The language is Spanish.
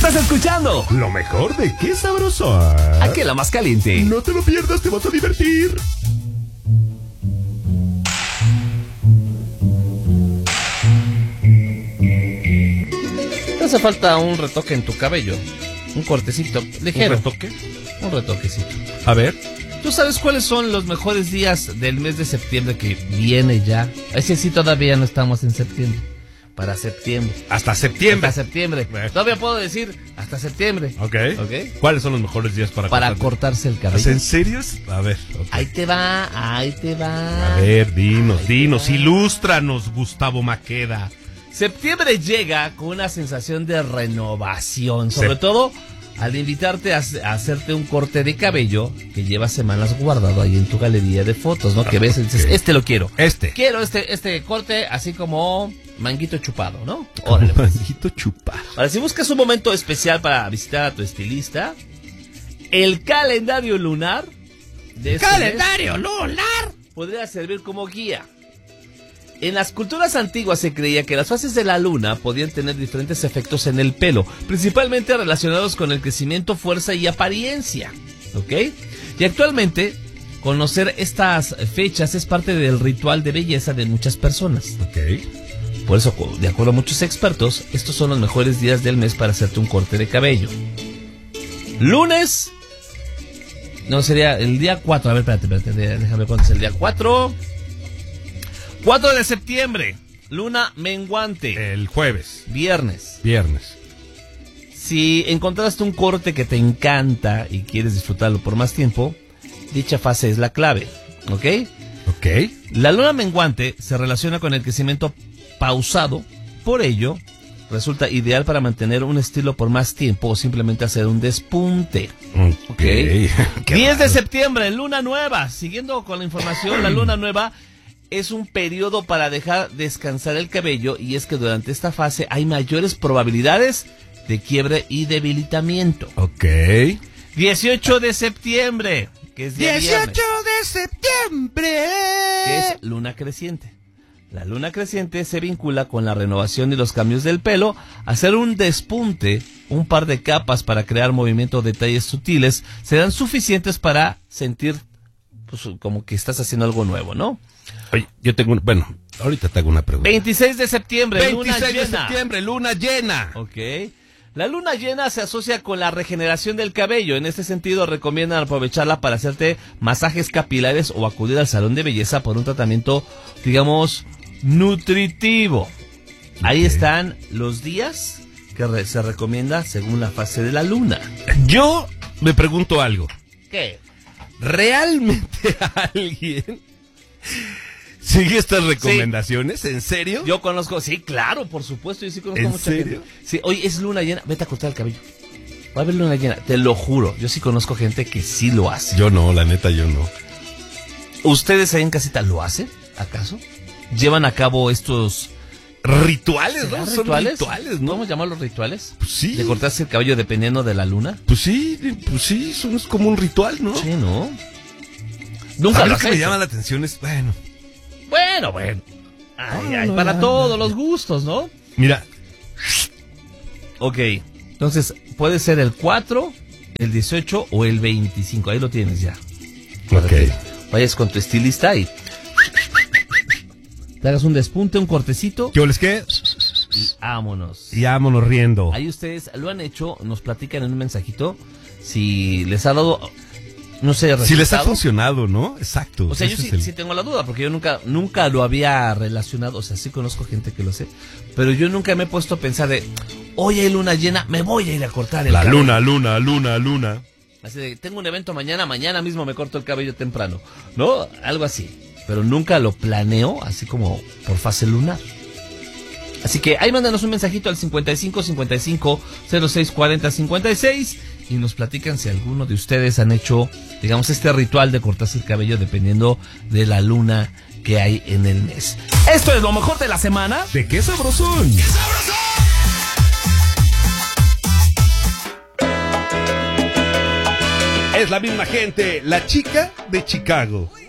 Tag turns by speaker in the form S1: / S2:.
S1: Estás escuchando
S2: lo mejor de Qué Sabroso.
S1: Aquí la más caliente.
S2: No te lo pierdas, te vas a divertir.
S3: Te hace falta un retoque en tu cabello. Un cortecito ligero.
S2: ¿Un retoque?
S3: Un retoquecito.
S2: A ver.
S3: ¿Tú sabes cuáles son los mejores días del mes de septiembre que viene ya? Ese sí, todavía no estamos en septiembre. Para septiembre.
S2: Hasta septiembre.
S3: Hasta septiembre. Todavía puedo decir hasta septiembre.
S2: Ok. ¿Cuáles son los mejores días para
S3: cortarse el cabello?
S2: ¿En serio? A ver. Okay.
S3: Ahí te va.
S2: A ver, dinos. Ilústranos, Gustavo Maqueda.
S3: Septiembre llega con una sensación de renovación. Sobre todo al invitarte a hacerte un corte de cabello que llevas semanas guardado ahí en tu galería de fotos, ¿no? Que ves y dices, este lo quiero. Quiero este corte así como manguito chupado, ¿no? Órale, pues.
S2: Manguito chupado.
S3: Ahora, si buscas un momento especial para visitar a tu estilista, el calendario lunar de este
S2: ¡Calendario lunar!
S3: podría servir como guía. En las culturas antiguas se creía que las fases de la luna podían tener diferentes efectos en el pelo, principalmente relacionados con el crecimiento, fuerza y apariencia, ¿ok? Y actualmente, conocer estas fechas es parte del ritual de belleza de muchas personas.
S2: Ok.
S3: Por eso, de acuerdo a muchos expertos, estos son los mejores días del mes para hacerte un corte de cabello. Lunes, no, sería el día 4, a ver, espérate, déjame ver cuándo es el día 4... 4 de septiembre, luna menguante.
S2: El jueves.
S3: Viernes. Si encontraste un corte que te encanta y quieres disfrutarlo por más tiempo, dicha fase es la clave, ¿ok? La luna menguante se relaciona con el crecimiento pausado, por ello, resulta ideal para mantener un estilo por más tiempo o simplemente hacer un despunte.
S2: Ok.
S3: 10 de septiembre, luna nueva. Siguiendo con la información, la luna nueva es un periodo para dejar descansar el cabello, y es que durante esta fase hay mayores probabilidades de quiebre y debilitamiento. 18 de septiembre, que es día
S2: 18
S3: viernes,
S2: de septiembre,
S3: que es luna creciente. La luna creciente se vincula con la renovación y los cambios del pelo. Hacer un despunte, un par de capas para crear movimiento o detalles sutiles serán suficientes para sentir pues, como que estás haciendo algo nuevo, ¿no?
S2: Oye, yo tengo ahorita te hago una pregunta.
S3: 26 de septiembre,
S2: 26
S3: luna llena.
S2: de septiembre, luna llena.
S3: Ok. La luna llena se asocia con la regeneración del cabello. En este sentido, recomiendan aprovecharla para hacerte masajes capilares o acudir al salón de belleza por un tratamiento, digamos, nutritivo. Ahí están los días que se recomienda según la fase de la luna.
S2: Yo me pregunto algo.
S3: ¿Qué?
S2: ¿Realmente alguien sigue estas recomendaciones? Sí. ¿En serio?
S3: Yo conozco, sí, claro, por supuesto, yo sí conozco mucha gente. Sí, hoy es luna llena, vete a cortar el cabello. Va a haber luna llena, te lo juro. Yo sí conozco gente que sí lo hace.
S2: Yo no, la neta, yo no.
S3: ¿Ustedes ahí en casita lo hacen, acaso? ¿Llevan a cabo estos
S2: rituales, no?
S3: Son
S2: rituales, ¿no?
S3: ¿Podemos llamarlos rituales?
S2: Pues sí.
S3: ¿De cortarse el cabello dependiendo de la luna?
S2: Pues sí, es como un ritual, ¿no?
S3: Sí, ¿no? Nunca lo
S2: que me llama la atención es, bueno.
S3: Ay, para todos los gustos, ¿no?
S2: Mira.
S3: Ok, entonces puede ser el 4, el 18 o el 25. Ahí lo tienes ya.
S2: Ok.
S3: Vayas con tu estilista y te hagas un despunte, un cortecito.
S2: ¿Qué les qué?
S3: Y vámonos.
S2: Y vámonos riendo.
S3: Ahí ustedes lo han hecho, nos platican en un mensajito si les ha dado, no sé, resultado.
S2: Si les ha funcionado, ¿no? Exacto.
S3: O sea, yo sí tengo la duda, porque yo nunca lo había relacionado. O sea, sí conozco gente que lo sé, pero yo nunca me he puesto a pensar de, hoy hay luna llena, me voy a ir a cortar el cabello.
S2: Luna.
S3: Así de, tengo un evento mañana mismo me corto el cabello temprano, ¿no? Algo así. Pero nunca lo planeo así como por fase lunar. Así que ahí mándanos un mensajito al 55 55 06 40 56 y nos platican si alguno de ustedes han hecho, digamos, este ritual de cortarse el cabello dependiendo de la luna que hay en el mes. Esto es lo mejor de la semana.
S2: ¿De Qué Sabrosón? ¡Qué sabrosón! Es la misma gente, la chica de Chicago.